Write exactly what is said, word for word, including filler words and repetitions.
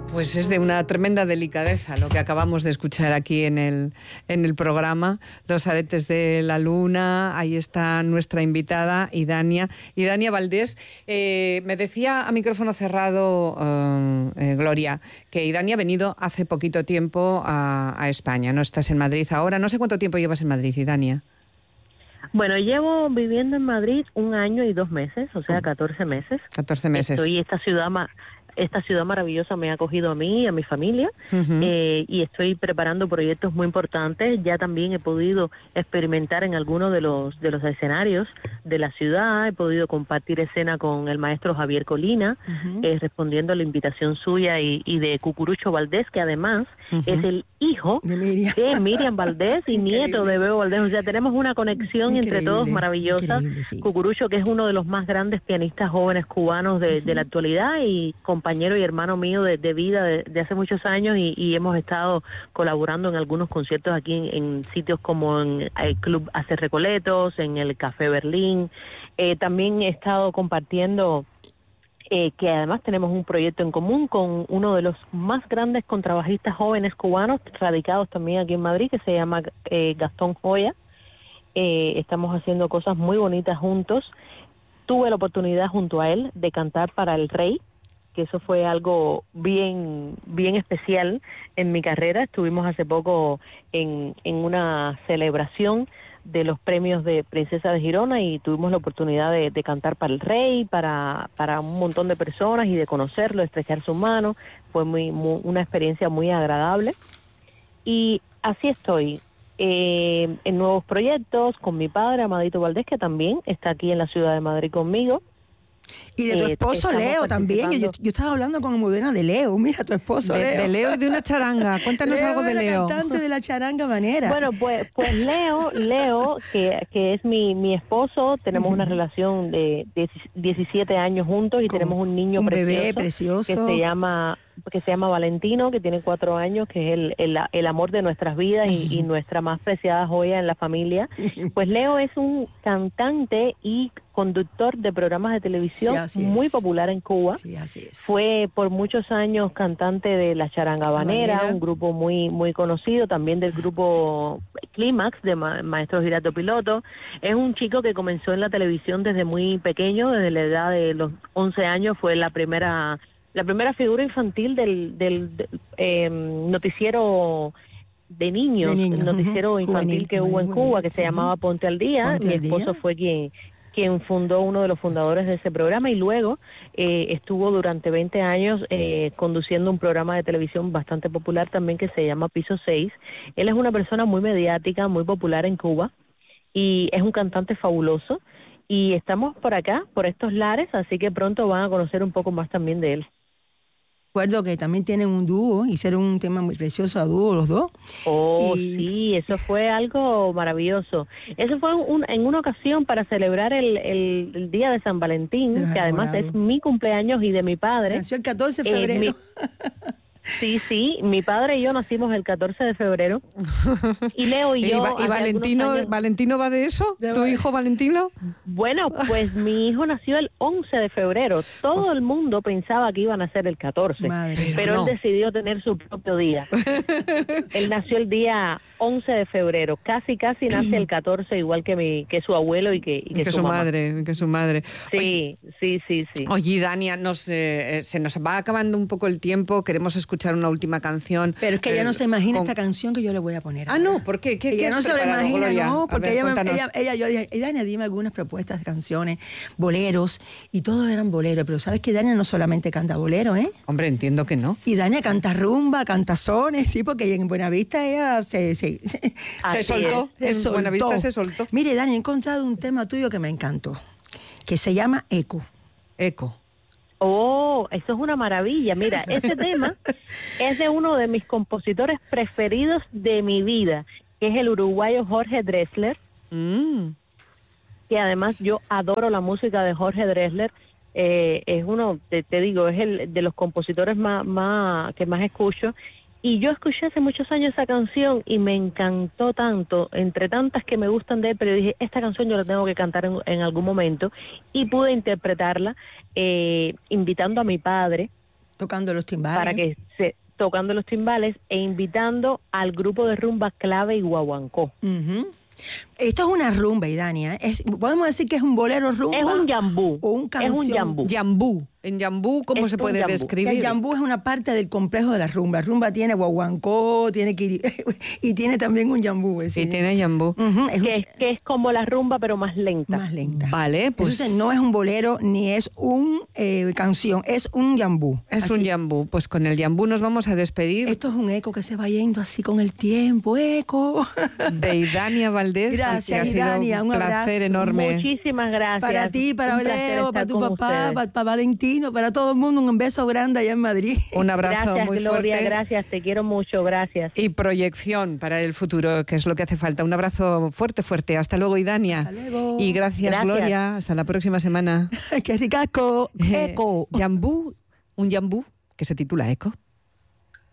Pues es de una tremenda delicadeza lo que acabamos de escuchar aquí en el, en el programa, Los aretes de la luna. Ahí está nuestra invitada, Idania. Idania Valdés, eh, me decía a micrófono cerrado, uh, eh, Gloria, que Idania ha venido hace poquito tiempo a, a España. No estás en Madrid ahora. No sé cuánto tiempo llevas en Madrid, Idania. Bueno, llevo viviendo en Madrid un año y dos meses, o sea, catorce meses. catorce meses. Estoy esta ciudad más... Esta ciudad maravillosa me ha acogido a mí y a mi familia, uh-huh. eh, y estoy preparando proyectos muy importantes. Ya también he podido experimentar en algunos de los de los escenarios de la ciudad. He podido compartir escena con el maestro Javier Colina, uh-huh. eh, respondiendo a la invitación suya y, y de Cucurucho Valdés, que además uh-huh. es el hijo de Miriam, de Miriam Valdés y nieto de Bebo Valdés. O sea, tenemos una conexión increíble, entre todos maravillosa. Sí. Cucurucho, que es uno de los más grandes pianistas jóvenes cubanos de, uh-huh. de la actualidad y compañero y hermano mío de, de vida de, de hace muchos años, y, y hemos estado colaborando en algunos conciertos aquí en, en sitios como en el Club Hace Recoletos, en el Café Berlín. Eh, también he estado compartiendo eh, que además tenemos un proyecto en común con uno de los más grandes contrabajistas jóvenes cubanos, radicados también aquí en Madrid, que se llama eh, Gastón Joya. Eh, estamos haciendo cosas muy bonitas juntos. Tuve la oportunidad junto a él de cantar para el Rey, que eso fue algo bien bien especial en mi carrera. Estuvimos hace poco en, en una celebración de los premios de Princesa de Girona y tuvimos la oportunidad de, de cantar para el Rey, para, para un montón de personas y de conocerlo, de estrechar su mano. Fue muy, muy una experiencia muy agradable. Y así estoy, eh, en nuevos proyectos con mi padre, Amadito Valdés, que también está aquí en la ciudad de Madrid conmigo. Y de tu esposo eh, Leo también. Yo, yo estaba hablando con Modena de Leo. Mira, tu esposo de, Leo. De Leo y de una charanga. Cuéntanos Leo algo de Leo. El cantante de la charanga habanera. Bueno, pues pues Leo, Leo que, que es mi, mi esposo, tenemos uh-huh. una relación de diecisiete años juntos y con tenemos un niño un precioso, bebé precioso que se llama que se llama Valentino, que tiene cuatro años, que es el, el, el amor de nuestras vidas y, uh-huh. y nuestra más preciada joya en la familia. Pues Leo es un cantante y conductor de programas de televisión sí, muy es. popular en Cuba. Sí, así es. Fue por muchos años cantante de la charanga habanera, habanera, un grupo muy muy conocido, también del grupo Clímax de Ma- Maestro Girato Piloto. Es un chico que comenzó en la televisión desde muy pequeño, desde la edad de los once años, fue la primera la primera figura infantil del, del, del eh, noticiero de niños, de niños. el noticiero uh-huh. infantil juvenil, que hubo en Cuba, juvenil. que se uh-huh. llamaba Ponte al Día. Ponte Mi al esposo día. fue quien quien fundó uno de los fundadores de ese programa y luego eh, estuvo durante veinte años eh, conduciendo un programa de televisión bastante popular también que se llama Piso seis. Él es una persona muy mediática, muy popular en Cuba y es un cantante fabuloso y estamos por acá, por estos lares, así que pronto van a conocer un poco más también de él. Recuerdo que también tienen un dúo, hicieron un tema muy precioso a dúo los dos. Oh, y... sí, eso fue algo maravilloso. Eso fue un, en una ocasión para celebrar el, el, el Día de San Valentín, que además es mi cumpleaños y de mi padre. Nació el catorce de febrero. Eh, mi... Sí, sí, mi padre y yo nacimos el catorce de febrero. Y Leo y yo... ¿Y, y Valentino, años... Valentino va de eso? ¿De ¿Tu hijo Valentino? Bueno, pues mi hijo nació el once de febrero. Todo el mundo pensaba que iba a nacer el catorce, Madre, pero, pero no. él decidió tener su propio día. Él nació el día once de febrero. Casi, casi nace el catorce, igual que mi que su abuelo y que, y que, que su, su mamá. madre. Que su madre. Sí, Oye, sí, sí, sí. Oye, Dania, nos, eh, se nos va acabando un poco el tiempo. Queremos escuchar una última canción. Pero es que ella eh, no se imagina con... esta canción que yo le voy a poner. Ah, ahora. no, ¿por qué? ¿Qué, ella qué no se lo imagina, Gloria? no, porque ver, ella, me, ella, ella, yo dije, Dania, dime algunas propuestas de canciones, boleros, y todos eran boleros, pero sabes que Dania no solamente canta bolero, ¿eh? Hombre, entiendo que no. Y Dania canta rumba, canta sones, sí, porque en Buenavista ella se... Se, se soltó, se en soltó. Buenavista se soltó. Mire, Dania, he encontrado un tema tuyo que me encantó, que se llama Eco. Eco. Oh, eso es una maravilla. Mira, ese tema es de uno de mis compositores preferidos de mi vida, que es el uruguayo Jorge Drexler. Mm. Que además yo adoro la música de Jorge Drexler. Eh, es uno, te, te digo, es el de los compositores más, más que más escucho. Y yo escuché hace muchos años esa canción y me encantó tanto, entre tantas que me gustan de él, pero dije, esta canción yo la tengo que cantar en, en algún momento, y pude interpretarla eh, invitando a mi padre Tocando los timbales. Para que se tocando los timbales e invitando al grupo de rumba Clave y Guaguancó. Uh-huh. Esto es una rumba, Idania. Es, podemos decir que es un bolero rumba. Es un yambú. O un es un yambú. Yambú. En yambú, ¿cómo es se puede yambú. describir? El yambú es una parte del complejo de la rumba. La rumba tiene guaguancó, tiene quiri... y tiene también un yambú. Sí, tiene yambú. Uh-huh. es que, un... es, que es como la rumba, pero más lenta. Más lenta. Vale, pues... Entonces no es un bolero ni es un eh, canción, es un yambú. Es así. un yambú. Pues con el yambú nos vamos a despedir. Esto es un eco que se va yendo así con el tiempo, eco. De Idania Valdés. Gracias, que ha Idania, sido un un placer abrazo. enorme. Muchísimas gracias. Para ti, para Un placer Leo, estar para tu con papá, ustedes. para, para Valentino, para todo el mundo. Un beso grande allá en Madrid. Un abrazo Gracias, muy Gloria, fuerte. gracias, te quiero mucho, gracias. Y proyección para el futuro, que es lo que hace falta. Un abrazo fuerte, fuerte. Hasta luego, Idania. Hasta luego. Y gracias, Gracias. Gloria. Hasta la próxima semana. ¡Qué ricasco! Eh, Eco. Yambú, un yambú que se titula Eco.